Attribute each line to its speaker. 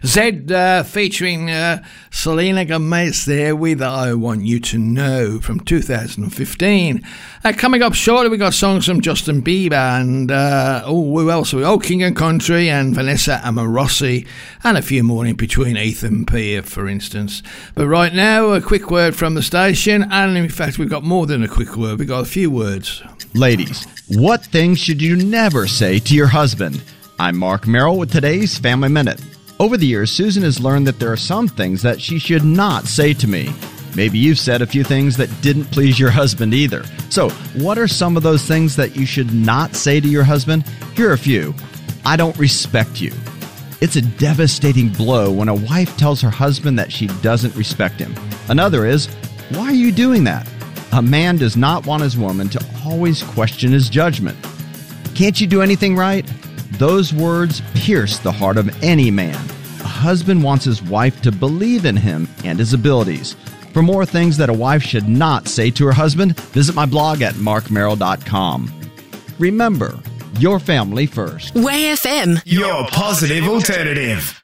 Speaker 1: Zed featuring Selena Gomez there with I Want You to Know from 2015. Coming up shortly, we got songs from Justin Bieber and who else? King and Country and Vanessa Amorosi, and a few more in between, Ethan Peer, for instance. But right now, a quick word from the station, and in fact, we've got more than a quick word. We've got a few words.
Speaker 2: Ladies, what things should you never say to your husband? I'm Mark Merrill with today's Family Minute. Over the years, Susan has learned that there are some things that she should not say to me. Maybe you've said a few things that didn't please your husband either. So, what are some of those things that you should not say to your husband? Here are a few. I don't respect you. It's a devastating blow when a wife tells her husband that she doesn't respect him. Another is, why are you doing that? A man does not want his woman to always question his judgment. Can't you do anything right? Those words pierce the heart of any man. A husband wants his wife to believe in him and his abilities. For more things that a wife should not say to her husband, visit my blog at markmerrill.com. Remember, your family first.
Speaker 3: Way FM,
Speaker 4: your positive alternative.